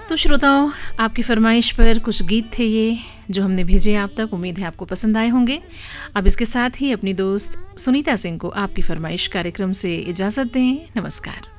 तो श्रोताओं, आपकी फरमाइश पर कुछ गीत थे ये जो हमने भेजे आप तक। उम्मीद है आपको पसंद आए होंगे। अब इसके साथ ही अपनी दोस्त सुनीता सिंह को आपकी फरमाइश कार्यक्रम से इजाज़त दें। नमस्कार।